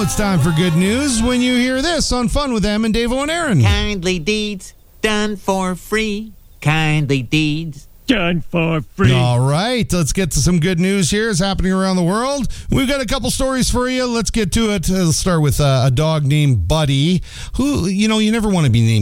it's time for good news when you hear this on Fun with Em and Dave and Aaron. Kindly deeds done for free. Kindly deeds done for free. All right, let's get to some good news here. It's happening around the world. We've got a couple stories for you. Let's get to it. Let's start with a dog named Buddy, who, you never want to be named